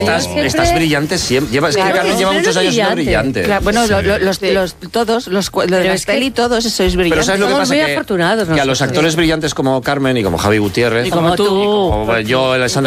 Estás brillante siempre. Es que Carmen lleva muchos años siendo brillante. Claro, bueno, todos, lo de Rastelli, todos sois brillantes. Pero ¿sabes lo que pasa? Muy afortunados Que a los actores brillantes como Carmen y como Javi Gutiérrez, y como tú, como yo, Alessandra